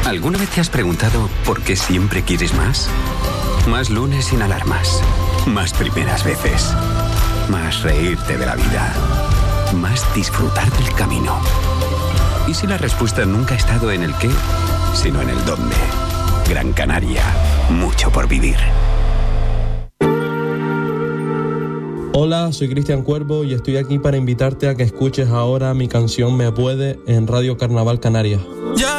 ¿Alguna vez te has preguntado por qué siempre quieres más? Más lunes sin alarmas. Más primeras veces. Más reírte de la vida. Más disfrutar del camino. ¿Y si la respuesta nunca ha estado en el qué, sino en el dónde? Gran Canaria. Mucho por vivir. Hola, soy Cristian Cuervo y estoy aquí para invitarte a que escuches ahora mi canción Me Puede en Radio Carnaval Canarias.